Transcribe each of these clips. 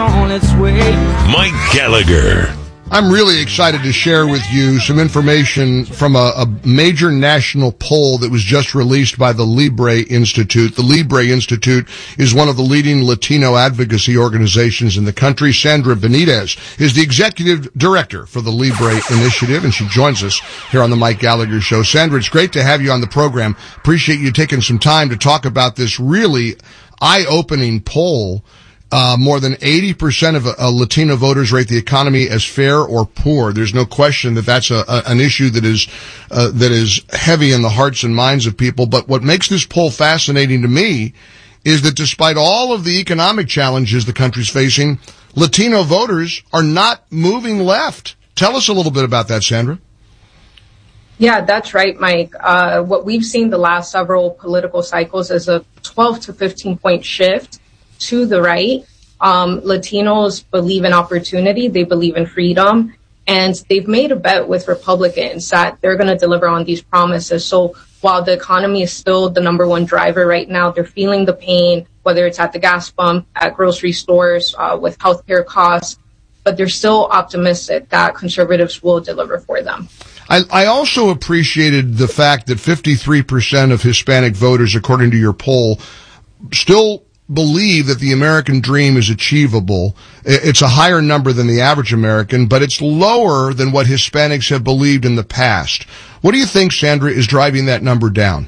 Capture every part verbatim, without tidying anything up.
on its way. Mike Gallagher. I'm really excited to share with you some information from a, a major national poll that was just released by the Libre Institute. The Libre Institute is one of the leading Latino advocacy organizations in the country. Sandra Benitez is the executive director for the Libre Initiative, and she joins us here on the Mike Gallagher Show. Sandra, it's great to have you on the program. Appreciate you taking some time to talk about this really eye-opening poll. Uh, more than eighty percent of uh, Latino voters rate the economy as fair or poor. There's no question that that's a, a, an issue that is, uh, that is heavy in the hearts and minds of people. But what makes this poll fascinating to me is that despite all of the economic challenges the country's facing, Latino voters are not moving left. Tell us a little bit about that, Sandra. Yeah, that's right, Mike. Uh, what we've seen the last several political cycles is a twelve to fifteen point shift to the right. Um, Latinos believe in opportunity, they believe in freedom, and they've made a bet with Republicans that they're going to deliver on these promises. So while the economy is still the number one driver right now, they're feeling the pain, whether it's at the gas pump, at grocery stores, uh, with healthcare costs, but they're still optimistic that conservatives will deliver for them. I, I also appreciated the fact that fifty-three percent of Hispanic voters, according to your poll, still believe that the American dream is achievable. It's a higher number than the average American, but it's lower than what Hispanics have believed in the past. What do you think, Sandra, is driving that number down?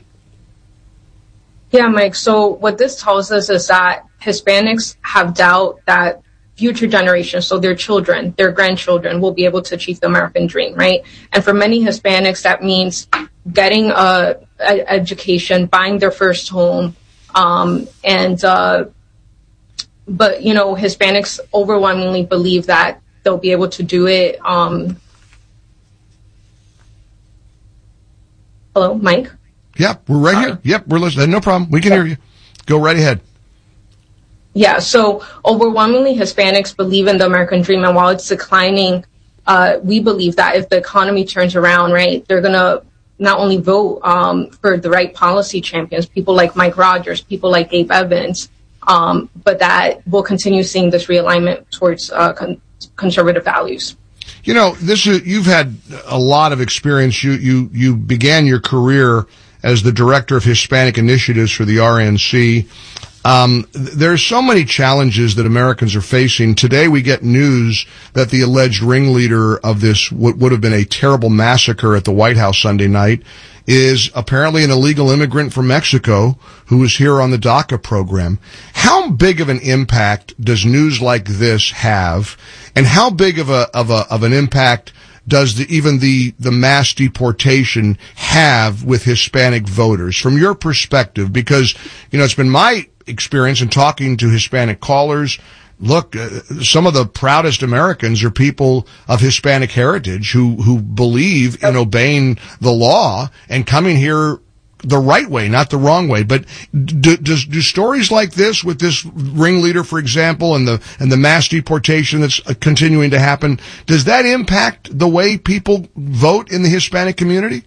Yeah, Mike. So what this tells us is that Hispanics have doubt that future generations, so their children, their grandchildren, will be able to achieve the American dream, right? And for many Hispanics, that means getting a, a education, buying their first home, Um, and, uh, but, you know, Hispanics overwhelmingly believe that they'll be able to do it. Um, hello, Mike? Yep, we're right Sorry. here. Yep, we're listening. No problem. We can hear you. Go right ahead. Yeah, so overwhelmingly Hispanics believe in the American dream. And while it's declining, uh, we believe that if the economy turns around, right, they're going to not only vote um, for the right policy champions, people like Mike Rogers, people like Gabe Evans, um, but that we'll continue seeing this realignment towards uh, con- conservative values. You know, this is, you've had a lot of experience. You, you, you began your career as the director of Hispanic initiatives for the R N C. Um, there's so many challenges that Americans are facing. Today we get news that the alleged ringleader of this, what would have been a terrible massacre at the White House Sunday night, is apparently an illegal immigrant from Mexico who was here on the DACA program. How big of an impact does news like this have? And how big of a, of a, of an impact does the, even the, the mass deportation have with Hispanic voters from your perspective? Because, you know, it's been my experience in talking to Hispanic callers. Look, uh, some of the proudest Americans are people of Hispanic heritage who, who believe in obeying the law and coming here the right way, not the wrong way. But do, does, do stories like this with this ringleader, for example, and the, and the mass deportation that's continuing to happen, does that impact the way people vote in the Hispanic community?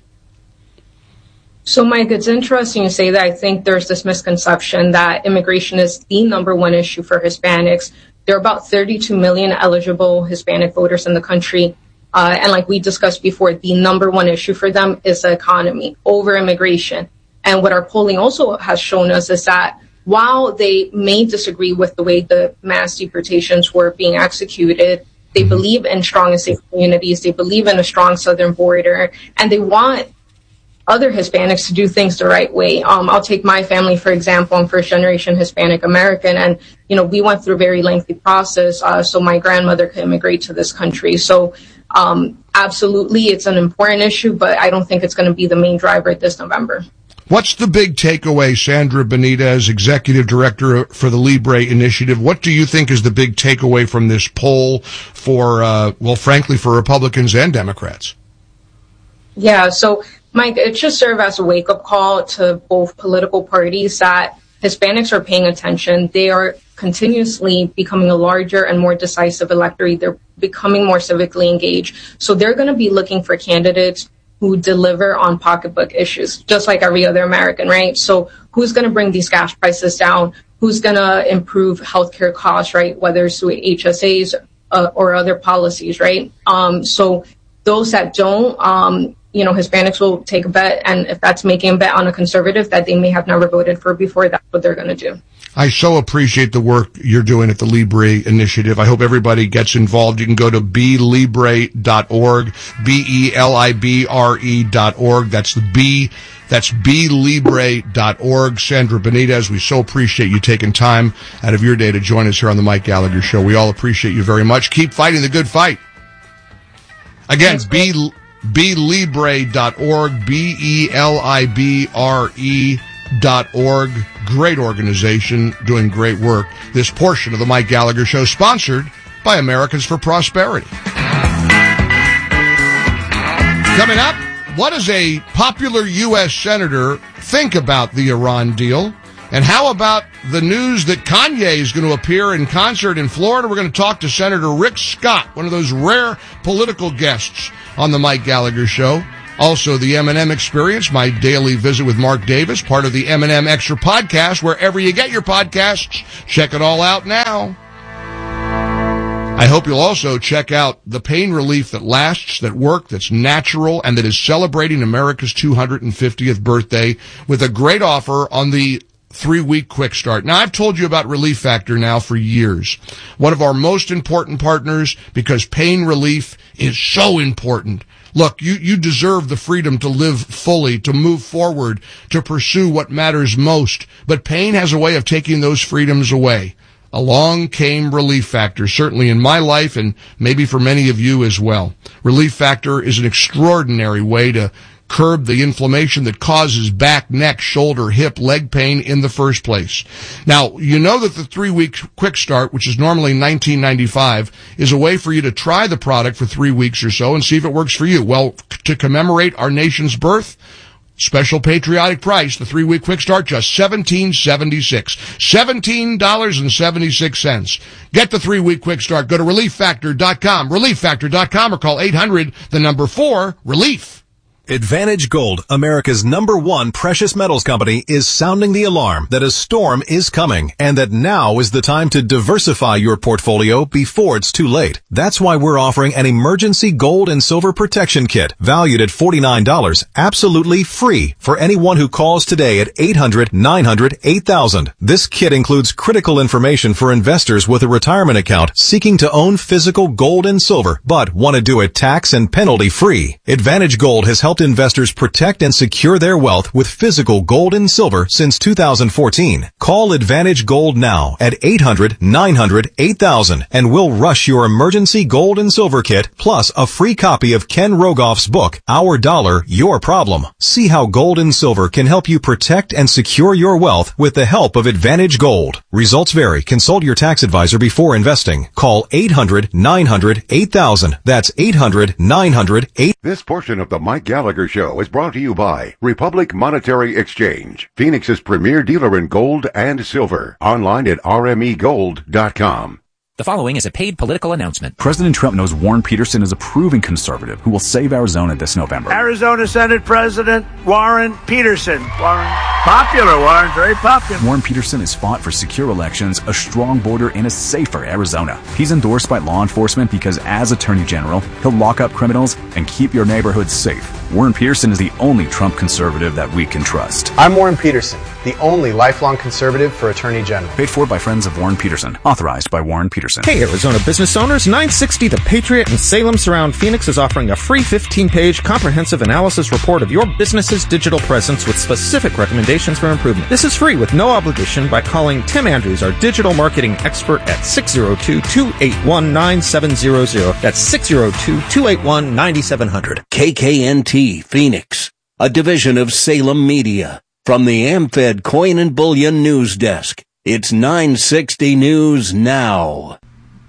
So, Mike, it's interesting you say that. I think there's this misconception that immigration is the number one issue for Hispanics. There are about thirty-two million eligible Hispanic voters in the country. Uh, and like we discussed before, the number one issue for them is the economy over immigration. And what our polling also has shown us is that while they may disagree with the way the mass deportations were being executed, they believe in strong and safe communities. They believe in a strong southern border, and they want other Hispanics to do things the right way. Um, I'll take my family, for example. I'm first generation Hispanic American, and, you know, we went through a very lengthy process, uh, so my grandmother could immigrate to this country. So, um, absolutely, it's an important issue, but I don't think it's going to be the main driver this November. What's the big takeaway, Sandra Benitez, Executive Director for the Libre Initiative? What do you think is the big takeaway from this poll for, uh, well, frankly, for Republicans and Democrats? Yeah, so, Mike, it should serve as a wake-up call to both political parties that Hispanics are paying attention. They are continuously becoming a larger and more decisive electorate. They're becoming more civically engaged. So they're going to be looking for candidates who deliver on pocketbook issues, just like every other American, right? So who's going to bring these gas prices down? who's going to improve healthcare costs, right? Whether it's through H S As uh, or other policies, right? Um, so those that don't, um, you know, Hispanics will take a bet, and if that's making a bet on a conservative that they may have never voted for before, that's what they're going to do. I so appreciate the work you're doing at the Libre Initiative. I hope everybody gets involved. You can go to be libre dot org, B E L I B R E dot org. That's the B, that's be libre dot org. Sandra Benitez, we so appreciate you taking time out of your day to join us here on the Mike Gallagher Show. We all appreciate you very much. Keep fighting the good fight. Again, be be libre dot org, B E L I B R E dot org. Great organization doing great work. This portion of the Mike Gallagher Show sponsored by Americans for Prosperity. Coming up, what does a popular U S senator think about the Iran deal? And how about the news that Kanye is going to appear in concert in Florida? We're going to talk to Senator Rick Scott, one of those rare political guests on the Mike Gallagher Show. Also, the M and M Experience, my daily visit with Mark Davis, part of the M and M Extra podcast, wherever you get your podcasts. Check it all out now. I hope you'll also check out the pain relief that lasts, that works, that's natural, and that is celebrating America's two hundred fiftieth birthday with a great offer on the three-week quick start. Now, I've told you about Relief Factor now for years. One of our most important partners, because pain relief is so important. Look, you, you deserve the freedom to live fully, to move forward, to pursue what matters most. But pain has a way of taking those freedoms away. Along came Relief Factor, certainly in my life and maybe for many of you as well. Relief Factor is an extraordinary way to curb the inflammation that causes back, neck, shoulder, hip, leg pain in the first place. Now, you know that the three-week quick start, which is normally nineteen ninety-five, is a way for you to try the product for three weeks or so and see if it works for you. Well, to commemorate our nation's birth, special patriotic price, the three-week quick start, just seventeen seventy-six. seventeen seventy-six. Get the three-week quick start. Go to relief factor dot com, relief factor dot com, or call eight hundred, the number four, relief. Advantage Gold, America's number one precious metals company, is sounding the alarm that a storm is coming and that now is the time to diversify your portfolio before it's too late. That's why we're offering an emergency gold and silver protection kit valued at forty-nine dollars, absolutely free for anyone who calls today at eight hundred, nine hundred, eight thousand. This kit includes critical information for investors with a retirement account seeking to own physical gold and silver but want to do it tax and penalty free. Advantage Gold has helped investors protect and secure their wealth with physical gold and silver since two thousand fourteen. Call Advantage Gold now at eight hundred, nine hundred, eight thousand and we'll rush your emergency gold and silver kit plus a free copy of Ken Rogoff's book, Our Dollar, Your Problem. See how gold and silver can help you protect and secure your wealth with the help of Advantage Gold. Results vary. Consult your tax advisor before investing. Call eight hundred, nine hundred, eight thousand. That's eight hundred, nine hundred, eight thousand. This portion of the Mike Gallagher Show is brought to you by Republic Monetary Exchange, Phoenix's premier dealer in gold and silver. Online at r m e gold dot com. The following is a paid political announcement. President Trump knows Warren Peterson is a proven conservative who will save Arizona this November. Arizona Senate President Warren Peterson. Warren. Popular, Warren. Very popular. Warren Peterson has fought for secure elections, a strong border, and a safer Arizona. He's endorsed by law enforcement because as Attorney General, he'll lock up criminals and keep your neighborhood safe. Warren Peterson is the only Trump conservative that we can trust. I'm Warren Peterson, the only lifelong conservative for Attorney General. Paid for by friends of Warren Peterson. Authorized by Warren Peterson. Hey, Arizona business owners, nine sixty The Patriot in Salem Surround Phoenix is offering a free fifteen-page comprehensive analysis report of your business's digital presence with specific recommendations for improvement. This is free with no obligation by calling Tim Andrews, our digital marketing expert, at six oh two, two eight one, nine seven zero zero. That's six oh two, two eight one, nine seven zero zero. K K N T Phoenix, a division of Salem Media. From the AmFed Coin and Bullion News Desk, it's nine sixty News Now.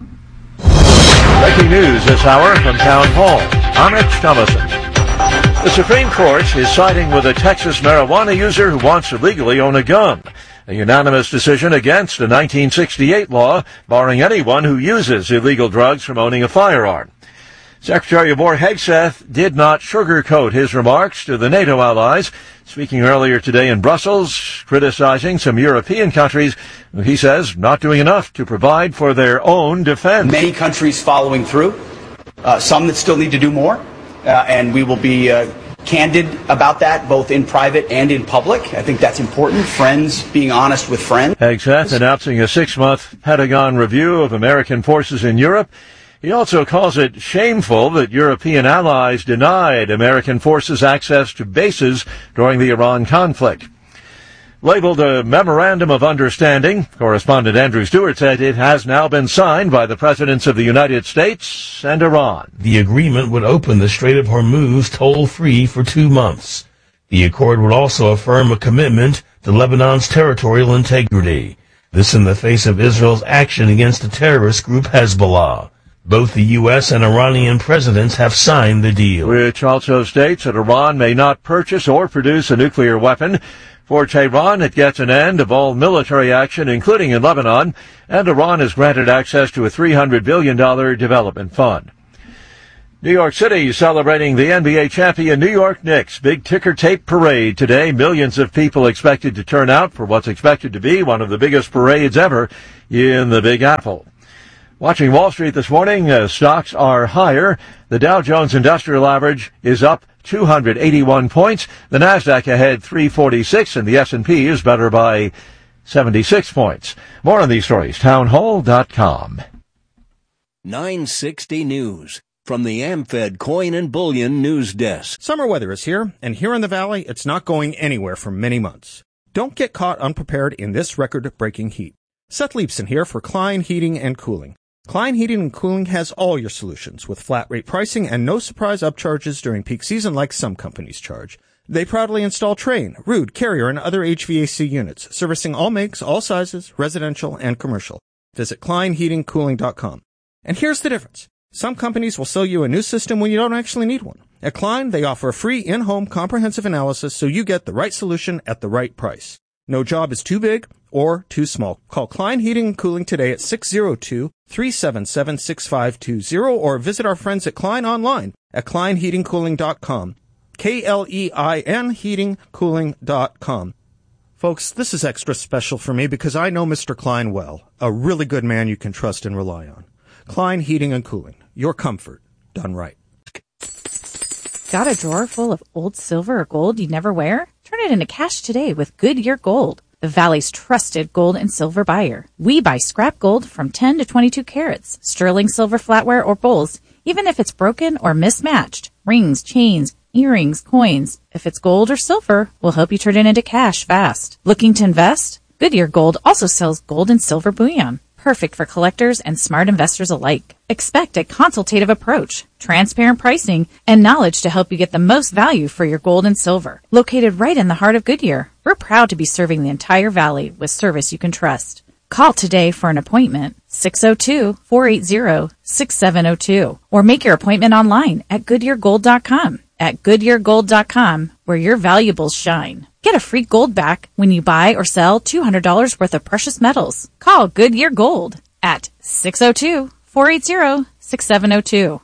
Breaking news this hour from Town Hall. I'm Rich Thomason. The Supreme Court is siding with a Texas marijuana user who wants to legally own a gun. A unanimous decision against a nineteen sixty-eight law barring anyone who uses illegal drugs from owning a firearm. Secretary of War Hegseth did not sugarcoat his remarks to the NATO allies, speaking earlier today in Brussels, criticizing some European countries, he says, not doing enough to provide for their own defense. Many countries following through, uh, some that still need to do more, uh, and we will be uh, candid about that, both in private and in public. I think that's important, friends being honest with friends. Hegseth announcing a six-month Pentagon review of American forces in Europe. He also calls it shameful that European allies denied American forces access to bases during the Iran conflict. Labeled a Memorandum of Understanding, correspondent Andrew Stewart said it has now been signed by the presidents of the United States and Iran. The agreement would open the Strait of Hormuz toll-free for two months. The accord would also affirm a commitment to Lebanon's territorial integrity. This in the face of Israel's action against the terrorist group Hezbollah. Both the U S and Iranian presidents have signed the deal. Which also states that Iran may not purchase or produce a nuclear weapon. For Tehran, it gets an end of all military action, including in Lebanon, and Iran is granted access to a three hundred billion dollars development fund. New York City celebrating the N B A champion New York Knicks. Big ticker tape parade today. Millions of people expected to turn out for what's expected to be one of the biggest parades ever in the Big Apple. Watching Wall Street this morning, uh, stocks are higher. The Dow Jones Industrial Average is up two hundred eighty-one points. The Nasdaq ahead three forty-six, and the S and P is better by seventy-six points. More on these stories, townhall dot com. nine sixty News from the AmFed Coin and Bullion News Desk. Summer weather is here, and here in the Valley, it's not going anywhere for many months. Don't get caught unprepared in this record-breaking heat. Seth Leibson here for Klein Heating and Cooling. Klein Heating and Cooling has all your solutions with flat rate pricing and no surprise upcharges during peak season like some companies charge. They proudly install Trane, Ruud, Carrier, and other H V A C units, servicing all makes, all sizes, residential and commercial. Visit klein heating cooling dot com. And here's the difference. Some companies will sell you a new system when you don't actually need one. At Klein, they offer a free in-home comprehensive analysis so you get the right solution at the right price. No job is too big or too small. Call Klein Heating and Cooling today at six oh two, three seven seven, six five two zero or visit our friends at Klein online at klein heating cooling dot com. K L E I N heating cooling dot com. Folks, this is extra special for me because I know Mister Klein well, a really good man you can trust and rely on. Klein Heating and Cooling, your comfort done right. Got a drawer full of old silver or gold you never wear? Turn it into cash today with Goodyear Gold, the Valley's trusted gold and silver buyer. We buy scrap gold from ten to twenty-two carats, sterling silver flatware or bowls, even if it's broken or mismatched. Rings, chains, earrings, coins. If it's gold or silver, we'll help you turn it into cash fast. Looking to invest? Goodyear Gold also sells gold and silver bullion. Perfect for collectors and smart investors alike. Expect a consultative approach, transparent pricing, and knowledge to help you get the most value for your gold and silver. Located right in the heart of Goodyear, we're proud to be serving the entire valley with service you can trust. Call today for an appointment, six oh two, four eight zero, six seven oh two, or make your appointment online at goodyear gold dot com. At goodyear gold dot com, where your valuables shine. Get a free gold back when you buy or sell two hundred dollars worth of precious metals. Call Goodyear Gold at six oh two, four eight zero, six seven oh two.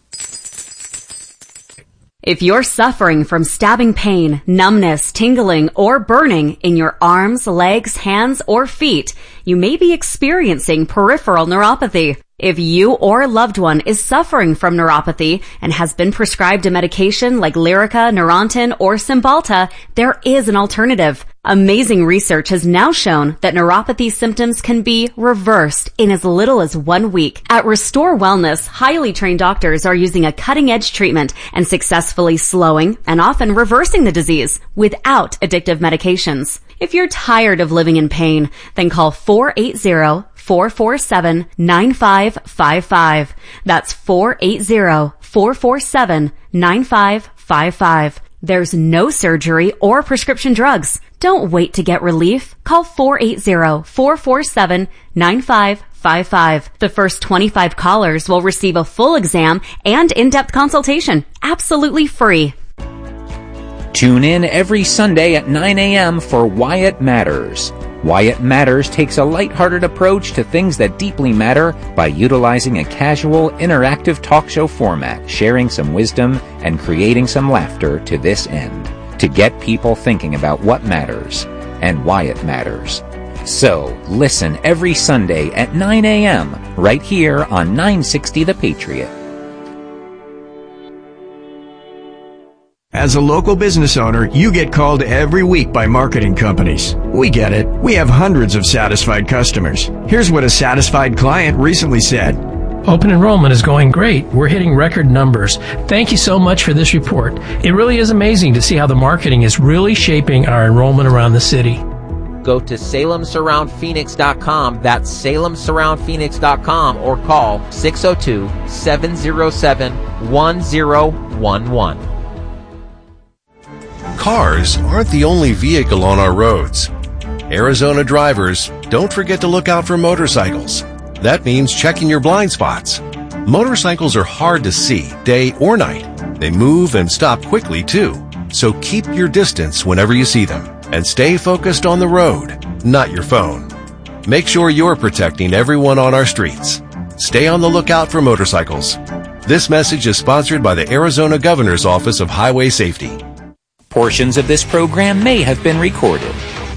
If you're suffering from stabbing pain, numbness, tingling, or burning in your arms, legs, hands, or feet, you may be experiencing peripheral neuropathy. If you or a loved one is suffering from neuropathy and has been prescribed a medication like Lyrica, Neurontin, or Cymbalta, there is an alternative. Amazing research has now shown that neuropathy symptoms can be reversed in as little as one week. At Restore Wellness, highly trained doctors are using a cutting-edge treatment and successfully slowing and often reversing the disease without addictive medications. If you're tired of living in pain, then call four eight zero, four four seven, nine five five five. That's four eight zero, four four seven, nine five five five. There's no surgery or prescription drugs. Don't wait to get relief. Call four eight zero, four four seven, nine five five five. The first twenty-five callers will receive a full exam and in-depth consultation, absolutely free. Tune in every Sunday at nine a.m. for Why It Matters. Why It Matters takes a lighthearted approach to things that deeply matter by utilizing a casual, interactive talk show format, sharing some wisdom and creating some laughter to this end, to get people thinking about what matters and why it matters. So, listen every Sunday at nine a.m. right here on nine sixty The Patriot. As a local business owner, you get called every week by marketing companies. We get it. We have hundreds of satisfied customers. Here's what a satisfied client recently said. Open enrollment is going great. We're hitting record numbers. Thank you so much for this report. It really is amazing to see how the marketing is really shaping our enrollment around the city. Go to Salem Surround Phoenix dot com. That's Salem Surround Phoenix dot com or call six oh two, seven oh seven, one oh one one. Cars aren't the only vehicle on our roads. Arizona drivers, don't forget to look out for motorcycles. That means checking your blind spots. Motorcycles are hard to see, day or night. They move and stop quickly, too. So keep your distance whenever you see them. And stay focused on the road, not your phone. Make sure you're protecting everyone on our streets. Stay on the lookout for motorcycles. This message is sponsored by the Arizona Governor's Office of Highway Safety. Portions of this program may have been recorded.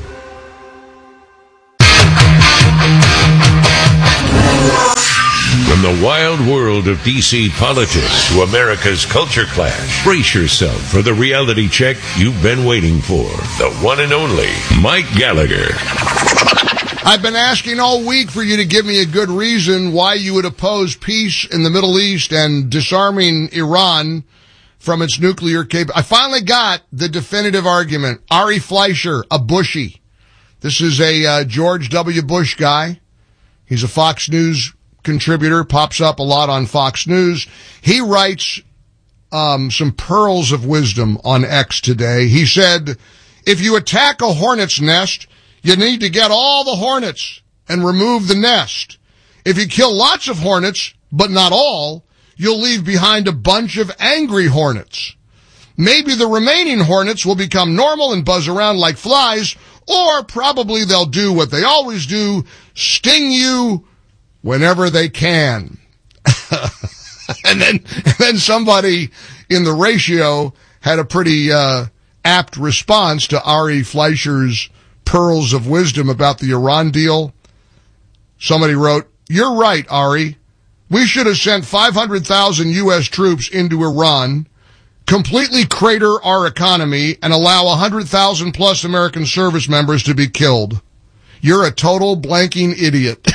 From the wild world of D C politics to America's culture clash, brace yourself for the reality check you've been waiting for. The one and only Mike Gallagher. I've been asking all week for you to give me a good reason why you would oppose peace in the Middle East and disarming Iran from its nuclear capability. I finally got the definitive argument. Ari Fleischer, a Bushie. This is a uh, George W. Bush guy. He's a Fox News contributor, pops up a lot on Fox News. He writes um, some pearls of wisdom on X today. He said, if you attack a hornet's nest, you need to get all the hornets and remove the nest. If you kill lots of hornets, but not all, you'll leave behind a bunch of angry hornets. Maybe the remaining hornets will become normal and buzz around like flies, or probably they'll do what they always do, sting you whenever they can. and then and then somebody in the ratio had a pretty uh, apt response to Ari Fleischer's pearls of wisdom about the Iran deal. Somebody wrote, "You're right, Ari. We should have sent five hundred thousand U S troops into Iran, completely crater our economy, and allow one hundred thousand plus American service members to be killed. You're a total blanking idiot."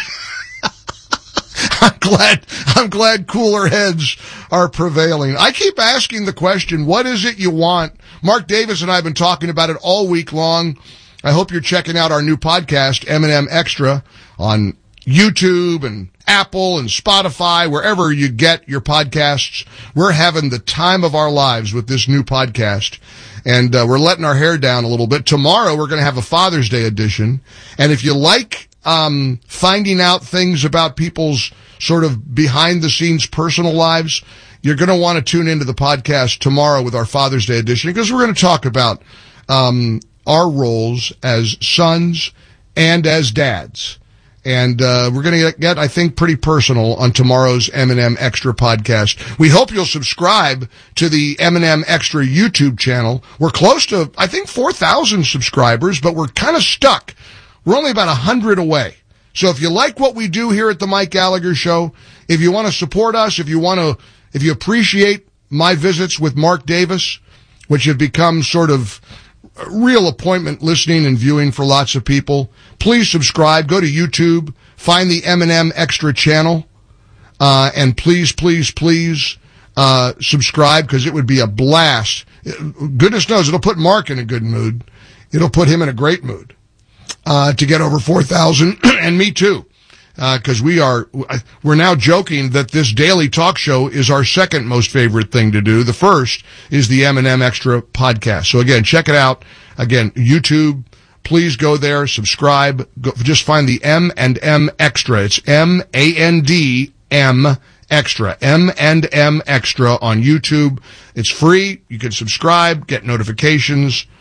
I'm glad, I'm glad cooler heads are prevailing. I keep asking the question, what is it you want? Mark Davis and I have been talking about it all week long. I hope you're checking out our new podcast, M and M Extra, on YouTube and Apple and Spotify, wherever you get your podcasts. We're having the time of our lives with this new podcast. And uh, we're letting our hair down a little bit. Tomorrow we're going to have a Father's Day edition. And if you like um finding out things about people's sort of behind-the-scenes personal lives, you're going to want to tune into the podcast tomorrow with our Father's Day edition, because we're going to talk about um our roles as sons and as dads. And uh we're going to get, I think, pretty personal on tomorrow's M and M Extra podcast. We hope you'll subscribe to the M and M Extra YouTube channel. We're close to, I think, four thousand subscribers, but we're kind of stuck. We're only about one hundred away. So if you like what we do here at the Mike Gallagher Show, if you want to support us, if you want to, if you appreciate my visits with Mark Davis, which have become sort of real appointment listening and viewing for lots of people, please subscribe. Go to YouTube, find the M and M Extra channel, uh, and please, please, please, uh, subscribe, because it would be a blast. Goodness knows it'll put Mark in a good mood. It'll put him in a great mood, uh, to get over four thousand, and me too. Because uh, we are, we're now joking that this daily talk show is our second most favorite thing to do. The first is the M and M Extra podcast. So again, check it out. Again, YouTube. Please go there, subscribe. Go, just find the M and M Extra. It's M A N D M Extra. M and M Extra on YouTube. It's free. You can subscribe, get notifications.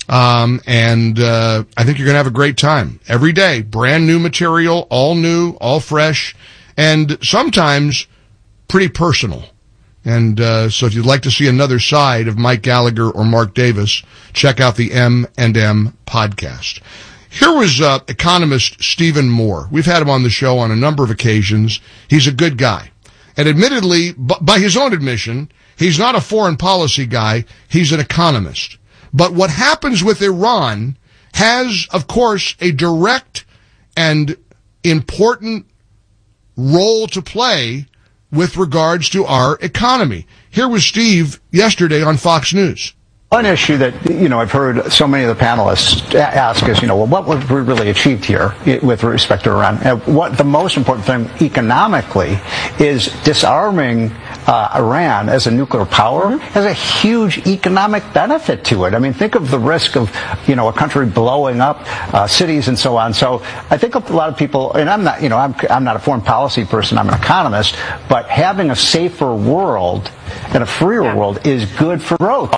Um, and uh, I think you're going to have a great time. Every day, brand new material, all new, all fresh, and sometimes pretty personal. And uh, so if you'd like to see another side of Mike Gallagher or Mark Davis, check out the M and M podcast. Here was uh, economist Stephen Moore. We've had him on the show on a number of occasions. He's a good guy. And admittedly, b- by his own admission, he's not a foreign policy guy. He's an economist. But what happens with Iran has, of course, a direct and important role to play with regards to our economy. Here was Steve yesterday on Fox News. One issue that, you know, I've heard so many of the panelists ask is, you know, well, what have we really achieved here with respect to Iran? And what the most important thing economically is disarming uh, Iran as a nuclear power mm-hmm. has a huge economic benefit to it. I mean, think of the risk of, you know, a country blowing up uh, cities and so on. So I think a lot of people, and I'm not, you know, I'm, I'm not a foreign policy person, I'm an economist, but having a safer world and a freer yeah. world is good for growth.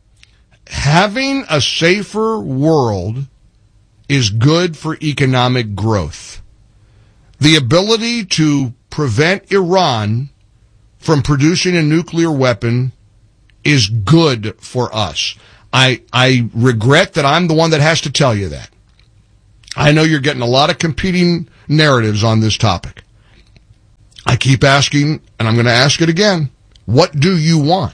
Having a safer world is good for economic growth. The ability to prevent Iran from producing a nuclear weapon is good for us. I, I regret that I'm the one that has to tell you that. I know you're getting a lot of competing narratives on this topic. I keep asking, and I'm going to ask it again, what do you want?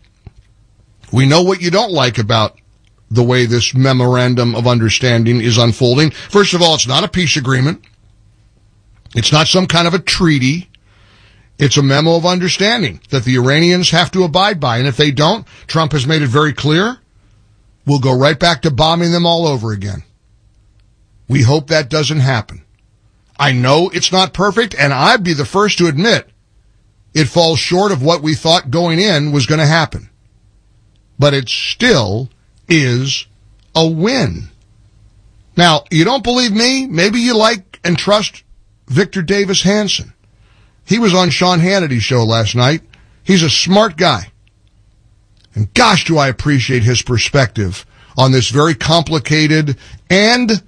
We know what you don't like about the way this memorandum of understanding is unfolding. First of all, it's not a peace agreement. It's not some kind of a treaty. It's a memo of understanding that the Iranians have to abide by. And if they don't, Trump has made it very clear, we'll go right back to bombing them all over again. We hope that doesn't happen. I know it's not perfect, and I'd be the first to admit it falls short of what we thought going in was going to happen. But it still is a win. Now, you don't believe me? Maybe you like and trust Victor Davis Hanson. He was on Sean Hannity's show last night. He's a smart guy. And gosh, do I appreciate his perspective on this very complicated and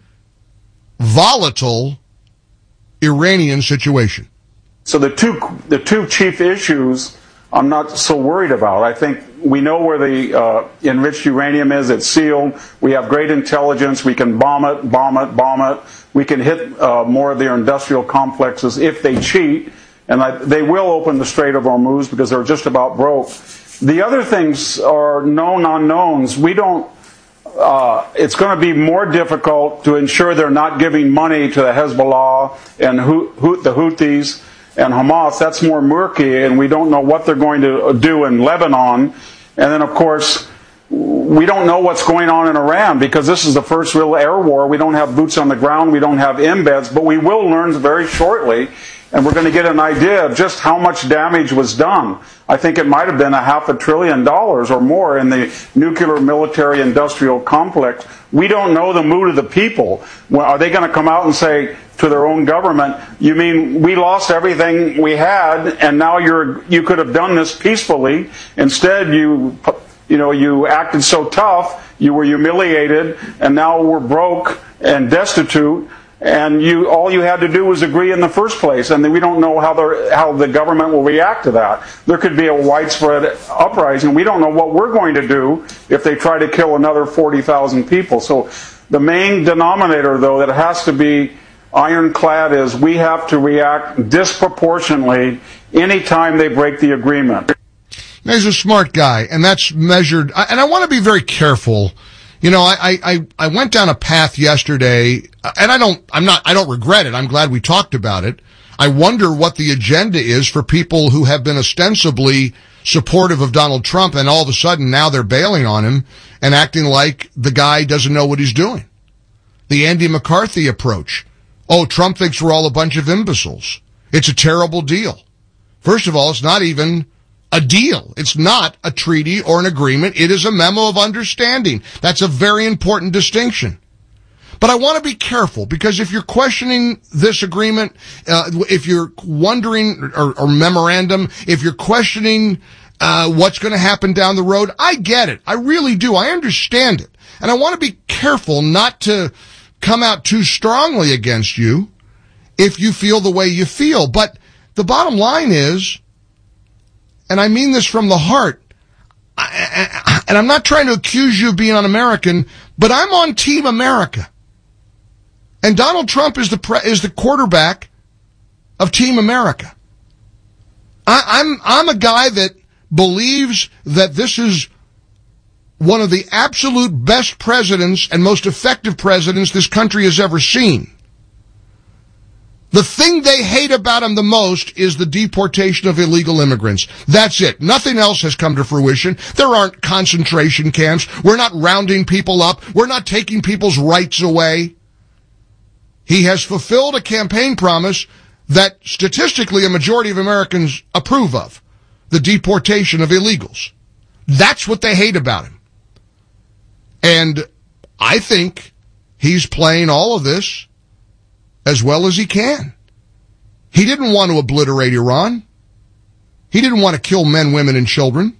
volatile Iranian situation. So the two, the two chief issues I'm not so worried about. I think we know where the uh, enriched uranium is. It's sealed. We have great intelligence. We can bomb it, bomb it, bomb it. We can hit uh, more of their industrial complexes if they cheat. And I, they will open the Strait of Hormuz because they're just about broke. The other things are known unknowns. We don't, uh, it's going to be more difficult to ensure they're not giving money to the Hezbollah and Ho- Ho- the Houthis and Hamas. That's more murky, and we don't know what they're going to do in Lebanon. And then, of course, we don't know what's going on in Iran because this is the first real air war. We don't have boots on the ground. We don't have embeds, but we will learn very shortly, and we're going to get an idea of just how much damage was done. I think it might have been a half a trillion dollars or more in the nuclear military industrial complex. We don't know the mood of the people. Well, are they going to come out and say to their own government, you mean we lost everything we had and now you're you could have done this peacefully? Instead, you you know, you acted so tough, you were humiliated, and now we're broke and destitute. And you, all you had to do was agree in the first place, and we don't know how the how the government will react to that. There could be a widespread uprising. We don't know what we're going to do if they try to kill another forty thousand people. So the main denominator, though, that has to be ironclad is we have to react disproportionately anytime they break the agreement. He's a smart guy, and that's measured. And I want to be very careful. You know, I, I, I went down a path yesterday, and I don't, I'm not, I don't regret it. I'm glad we talked about it. I wonder what the agenda is for people who have been ostensibly supportive of Donald Trump, and all of a sudden now they're bailing on him and acting like the guy doesn't know what he's doing. The Andy McCarthy approach. Oh, Trump thinks we're all a bunch of imbeciles. It's a terrible deal. First of all, it's not even a deal. It's not a treaty or an agreement. It is a memo of understanding. That's a very important distinction. But I want to be careful, because if you're questioning this agreement, uh, if you're wondering, or, or memorandum, if you're questioning uh, what's going to happen down the road. I get it. I really do. I understand it. And I want to be careful not to come out too strongly against you if you feel the way you feel. But the bottom line is, and I mean this from the heart, I, I, and I'm not trying to accuse you of being un-American, but I'm on Team America. And Donald Trump is the pre- is the quarterback of Team America. I, I'm I'm a guy that believes that this is one of the absolute best presidents and most effective presidents this country has ever seen. The thing they hate about him the most is the deportation of illegal immigrants. That's it. Nothing else has come to fruition. There aren't concentration camps. We're not rounding people up. We're not taking people's rights away. He has fulfilled a campaign promise that statistically a majority of Americans approve of, the deportation of illegals. That's what they hate about him. And I think he's playing all of this as well as he can. He didn't want to obliterate Iran. He didn't want to kill men, women, and children.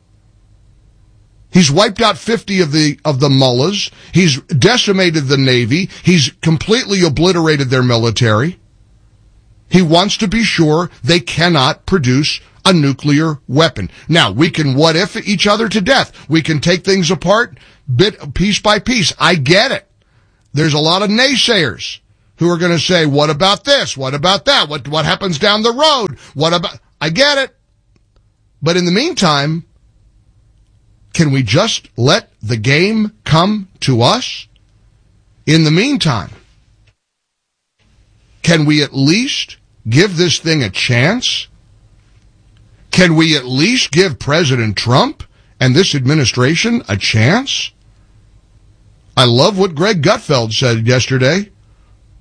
He's wiped out fifty of the of the mullahs. He's decimated the Navy. He's completely obliterated their military. He wants to be sure they cannot produce a nuclear weapon. Now, we can what if each other to death. We can take things apart bit piece by piece. I get it. There's a lot of naysayers who are going to say, what about this? What about that? What what happens down the road? What about... I get it. But in the meantime, can we just let the game come to us? In the meantime, can we at least give this thing a chance? Can we at least give President Trump and this administration a chance? I love what Greg Gutfeld said yesterday.